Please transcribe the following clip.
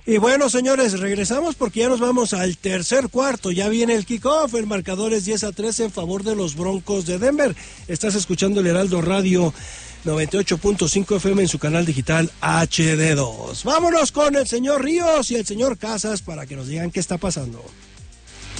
Y bueno, señores, regresamos porque ya nos vamos al tercer cuarto. Ya viene el kickoff. El marcador es 10-3 en favor de los Broncos de Denver. Estás escuchando el Heraldo Radio 98.5 FM en su canal digital HD2. Vámonos con el señor Ríos y el señor Casas para que nos digan qué está pasando.